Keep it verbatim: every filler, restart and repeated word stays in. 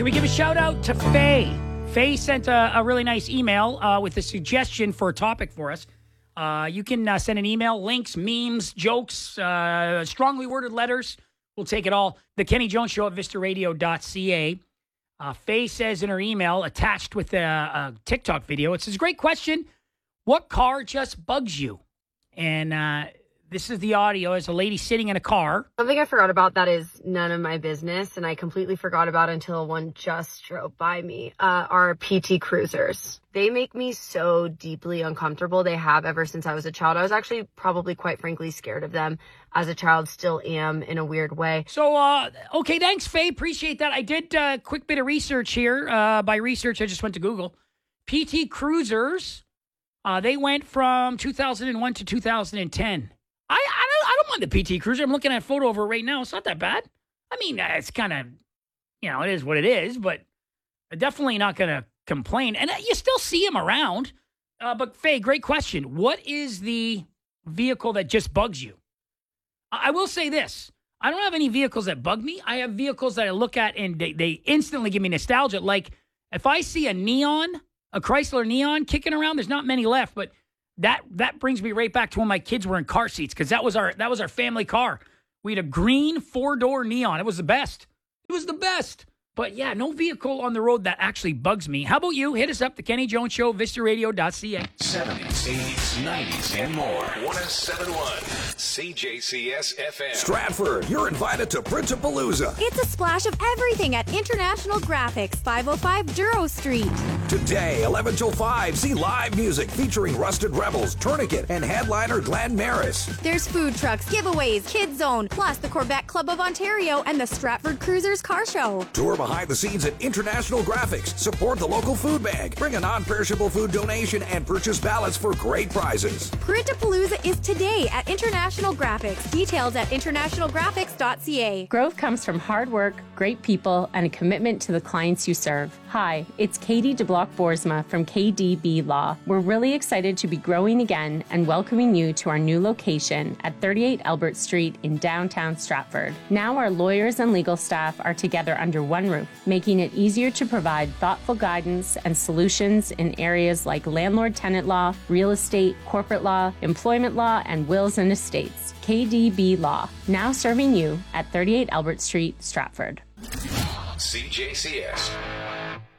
can we give a shout out to Faye? Faye sent a, a really nice email uh, with a suggestion for a topic for us. Uh, you can uh, send an email, links, memes, jokes, uh, strongly worded letters. We'll take it all. The Kenny Jones Show at vista radio dot c a. Uh, Faye says in her email, attached with a, a TikTok video, it says, great question. What car just bugs you? And uh, this is the audio as a lady sitting in a car. Something I forgot about that is none of my business, and I completely forgot about until one just drove by me, uh, are P T Cruisers. They make me so deeply uncomfortable. They have ever since I was a child. I was actually probably quite frankly scared of them as a child, still am in a weird way. So, uh, okay, thanks, Faye. Appreciate that. I did a uh, quick bit of research here. Uh, by research, I just went to Google. P T Cruisers, uh, they went from two thousand one to two thousand ten. I, I, don't, I don't mind the P T Cruiser. I'm looking at a photo of her right now. It's not that bad. I mean, uh, it's kind of, you know, it is what it is, but I'm definitely not going to complain. And uh, you still see them around. Uh, but, Faye, great question. What is the vehicle that just bugs you? I, I will say this. I don't have any vehicles that bug me. I have vehicles that I look at and they, they instantly give me nostalgia. Like, if I see a Neon, a Chrysler Neon kicking around, there's not many left, but That that brings me right back to when my kids were in car seats, because that was our that was our family car. We had a green four-door Neon. It was the best. It was the best. But yeah, no vehicle on the road that actually bugs me. How about you? Hit us up, the Kenny Jones Show, vista radio dot c a. seventies, eighties, nineties, and more. one oh seven point one C J C S F M. Stratford, you're invited to Printapalooza. It's a splash of everything at International Graphics, five oh five Duro Street. Today, eleven till five, see live music featuring Rusted Rebels, Tourniquet, and headliner Glenn Maris. There's food trucks, giveaways, Kids Zone, plus the Corvette Club of Ontario and the Stratford Cruisers Car Show. Tour behind the scenes at International Graphics. Support the local food bank. Bring a non-perishable food donation and purchase ballots for great prizes. Printapalooza is today at International Graphics. Details at international graphics dot c a. Growth comes from hard work, great people, and a commitment to the clients you serve. Hi, it's Katie DeBlock-Boersma from K D B Law. We're really excited to be growing again and welcoming you to our new location at thirty-eight Albert Street in downtown Stratford. Now our lawyers and legal staff are together under one roof, making it easier to provide thoughtful guidance and solutions in areas like landlord-tenant law, real estate, corporate law, employment law, and wills and estates. K D B Law, now serving you at thirty-eight Albert Street, Stratford. C J C S